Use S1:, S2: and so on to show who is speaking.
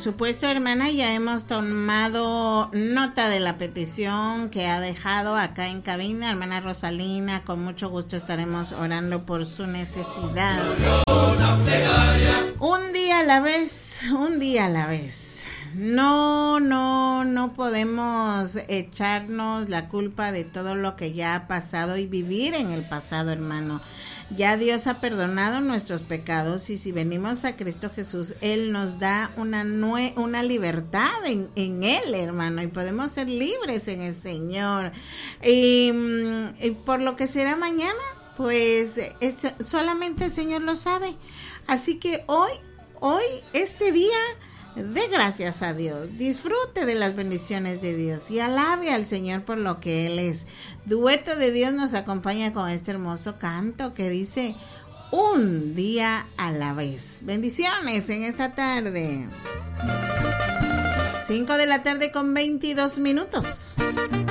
S1: supuesto, hermana, ya hemos tomado nota de la petición que ha dejado acá en cabina, hermana Rosalina. Con mucho gusto estaremos orando por su necesidad. Un día a la vez, un día a la vez. No podemos echarnos la culpa de todo lo que ya ha pasado y vivir en el pasado, hermano. Ya Dios ha perdonado nuestros pecados y si venimos a Cristo Jesús, Él nos da una libertad en Él, hermano, y podemos ser libres en el Señor. Y por lo que será mañana, pues solamente el Señor lo sabe. Así que hoy, este día, dé gracias a Dios, disfrute de las bendiciones de Dios y alabe al Señor por lo que Él es. Dueto de Dios nos acompaña con este hermoso canto que dice: un día a la vez. Bendiciones en esta tarde. 5 de la tarde con 22 minutos.